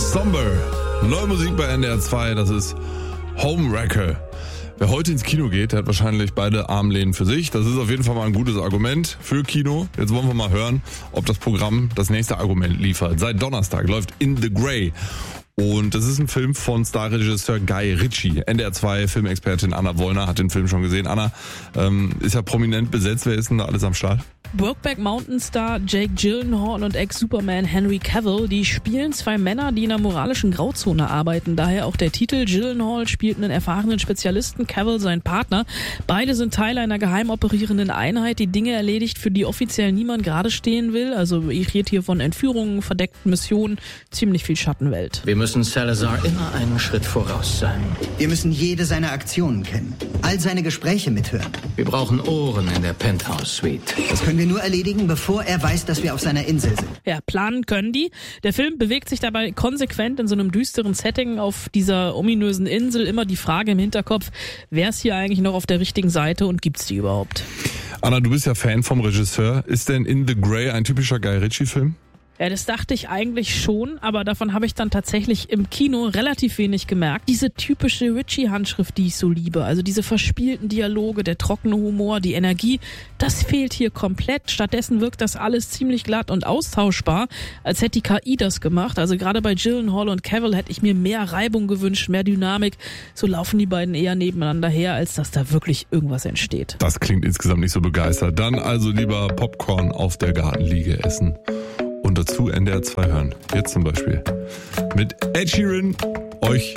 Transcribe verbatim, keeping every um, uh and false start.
Somber. Neue Musik bei N D R zwei, das ist Homewrecker. Wer heute ins Kino geht, der hat wahrscheinlich beide Armlehnen für sich. Das ist auf jeden Fall mal ein gutes Argument für Kino. Jetzt wollen wir mal hören, ob das Programm das nächste Argument liefert. Seit Donnerstag läuft In the Grey. Und das ist ein Film von Starregisseur Guy Ritchie. N D R zwei Filmexpertin Anna Wollner hat den Film schon gesehen. Anna, ähm, ist ja prominent besetzt. Wer ist denn da alles am Start? Brokeback Mountain Star Jake Gyllenhaal und Ex-Superman Henry Cavill, die spielen zwei Männer, die in einer moralischen Grauzone arbeiten. Daher auch der Titel. Gyllenhaal spielt einen erfahrenen Spezialisten, Cavill seinen Partner. Beide sind Teil einer geheim operierenden Einheit, die Dinge erledigt, für die offiziell niemand gerade stehen will. Also ich rede hier von Entführungen, verdeckten Missionen, ziemlich viel Schattenwelt. Wir müssen Salazar immer einen Schritt voraus sein. Wir müssen jede seiner Aktionen kennen, all seine Gespräche mithören. Wir brauchen Ohren in der Penthouse-Suite. Das können wir nur erledigen, bevor er weiß, dass wir auf seiner Insel sind. Ja, planen können die. Der Film bewegt sich dabei konsequent in so einem düsteren Setting auf dieser ominösen Insel. Immer die Frage im Hinterkopf, wer ist hier eigentlich noch auf der richtigen Seite und gibt's die überhaupt? Anna, du bist ja Fan vom Regisseur. Ist denn In the Grey ein typischer Guy Ritchie-Film? Ja, das dachte ich eigentlich schon, aber davon habe ich dann tatsächlich im Kino relativ wenig gemerkt. Diese typische Ritchie-Handschrift, die ich so liebe, also diese verspielten Dialoge, der trockene Humor, die Energie, das fehlt hier komplett. Stattdessen wirkt das alles ziemlich glatt und austauschbar, als hätte die K I das gemacht. Also gerade bei Gyllenhaal und Cavill hätte ich mir mehr Reibung gewünscht, mehr Dynamik. So laufen die beiden eher nebeneinander her, als dass da wirklich irgendwas entsteht. Das klingt insgesamt nicht so begeistert. Dann also lieber Popcorn auf der Gartenliege essen. Und dazu N D R zwei hören. Jetzt zum Beispiel mit Ed Sheeran. Euch